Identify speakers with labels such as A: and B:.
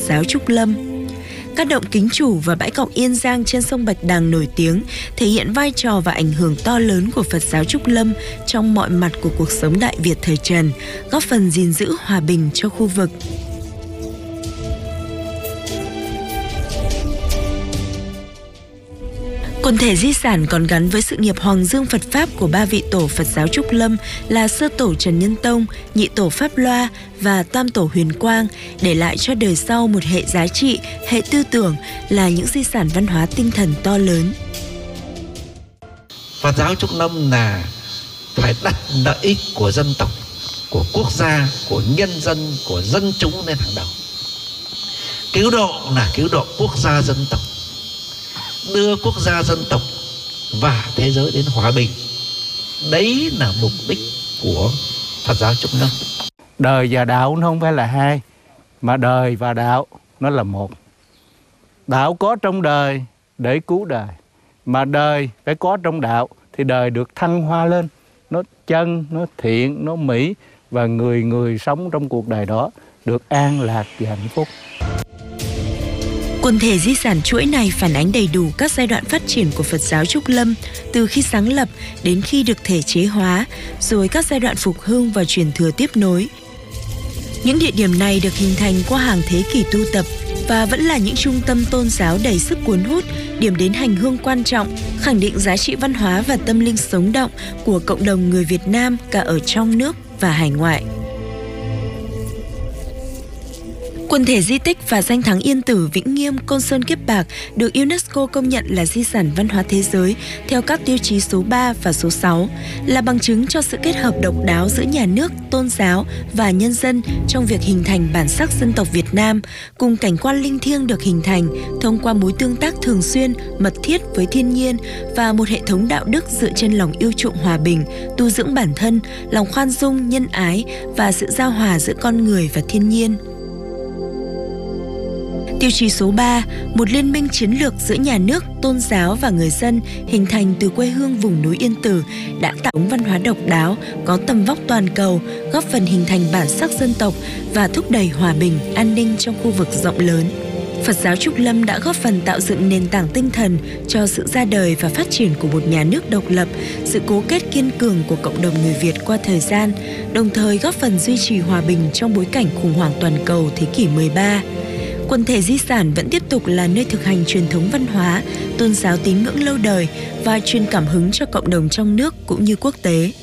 A: giáo Trúc Lâm. Các động Kính Chủ và bãi cọc Yên Giang trên sông Bạch Đằng nổi tiếng thể hiện vai trò và ảnh hưởng to lớn của Phật giáo Trúc Lâm trong mọi mặt của cuộc sống Đại Việt thời Trần, góp phần gìn giữ hòa bình cho khu vực. Quần thể di sản còn gắn với sự nghiệp hoàng dương Phật Pháp của ba vị tổ Phật giáo Trúc Lâm là Sơ Tổ Trần Nhân Tông, Nhị Tổ Pháp Loa và Tam Tổ Huyền Quang, để lại cho đời sau một hệ giá trị, hệ tư tưởng là những di sản văn hóa tinh thần to lớn.
B: Phật giáo Trúc Lâm là phải đặt lợi ích của dân tộc, của quốc gia, của nhân dân, của dân chúng lên hàng đầu. Cứu độ là cứu độ quốc gia dân tộc, đưa quốc gia dân tộc và thế giới đến hòa bình. Đấy là mục đích của Phật giáo Trúc Lâm.
C: Đời và đạo nó không phải là hai, mà đời và đạo nó là một. Đạo có trong đời để cứu đời, mà đời phải có trong đạo thì đời được thăng hoa lên. Nó chân, nó thiện, nó mỹ, và người người sống trong cuộc đời đó được an lạc và hạnh phúc.
A: Quần thể di sản chuỗi này phản ánh đầy đủ các giai đoạn phát triển của Phật giáo Trúc Lâm, từ khi sáng lập đến khi được thể chế hóa, rồi các giai đoạn phục hưng và truyền thừa tiếp nối. Những địa điểm này được hình thành qua hàng thế kỷ tu tập và vẫn là những trung tâm tôn giáo đầy sức cuốn hút, điểm đến hành hương quan trọng, khẳng định giá trị văn hóa và tâm linh sống động của cộng đồng người Việt Nam cả ở trong nước và hải ngoại. Quần thể di tích và danh thắng Yên Tử, Vĩnh Nghiêm, Côn Sơn, Kiếp Bạc được UNESCO công nhận là di sản văn hóa thế giới theo các tiêu chí số 3 và số 6, là bằng chứng cho sự kết hợp độc đáo giữa nhà nước, tôn giáo và nhân dân trong việc hình thành bản sắc dân tộc Việt Nam, cùng cảnh quan linh thiêng được hình thành thông qua mối tương tác thường xuyên, mật thiết với thiên nhiên và một hệ thống đạo đức dựa trên lòng yêu chuộng hòa bình, tu dưỡng bản thân, lòng khoan dung, nhân ái và sự giao hòa giữa con người và thiên nhiên. Tiêu chí số 3, một liên minh chiến lược giữa nhà nước, tôn giáo và người dân hình thành từ quê hương vùng núi Yên Tử đã tạo văn hóa độc đáo, có tầm vóc toàn cầu, góp phần hình thành bản sắc dân tộc và thúc đẩy hòa bình, an ninh trong khu vực rộng lớn. Phật giáo Trúc Lâm đã góp phần tạo dựng nền tảng tinh thần cho sự ra đời và phát triển của một nhà nước độc lập, sự cố kết kiên cường của cộng đồng người Việt qua thời gian, đồng thời góp phần duy trì hòa bình trong bối cảnh khủng hoảng toàn cầu thế kỷ 13. Quần thể di sản vẫn tiếp tục là nơi thực hành truyền thống văn hóa, tôn giáo tín ngưỡng lâu đời và truyền cảm hứng cho cộng đồng trong nước cũng như quốc tế.